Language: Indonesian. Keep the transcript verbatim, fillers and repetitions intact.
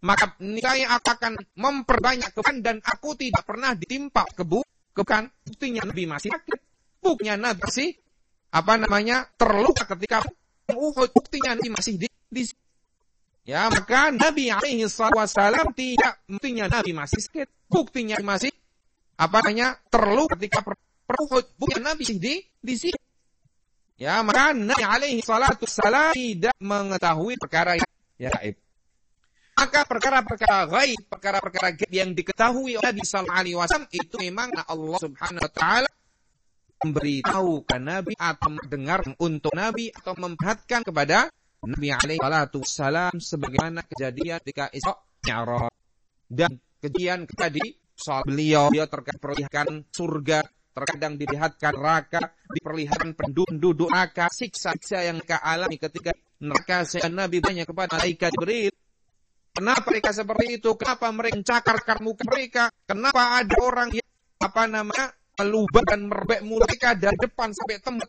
maka niscaya aku akan memperbanyak kebaikan dan aku tidak pernah ditimpa keburukan. Buktinya Nabi masih sakit. Buktinya Nabi masih apa namanya terluka ketika Uhud. Buktinya Nabi masih di, di ya, maka Nabi alaihi wasallam tidak, buktinya Nabi masih sakit. Buktinya masih apa namanya terluka ketika Uhud. Buktinya Nabi masih di di sini. Ya, maka Nabi alaihi salatu wassalam tidak mengetahui perkara yang gaib. Maka perkara-perkara gaib, perkara-perkara gaib yang diketahui oleh Nabi sallallahu alaihi wasallam itu memang Allah Subhanahu wa taala memberitahu ke Nabi atau mendengar untuk Nabi atau memperhatikan kepada Nabi alaihi salatu wassalam sebagaimana kejadian ketika Isra Mi'raj dan kejadian tadi soal beliau dia terkait perlihatkan surga, terkadang dilihatkan neraka, diperlihatkan penduduk neraka, siksa-siksa yang mereka alami ketika neraka. Saya Nabi banyak kepada malaikat Jibril, kenapa mereka seperti itu? Kenapa mereka mencakar muka mereka? Kenapa ada orang yang apa namanya melubah dan merebek mulut mereka dari depan sampai tempat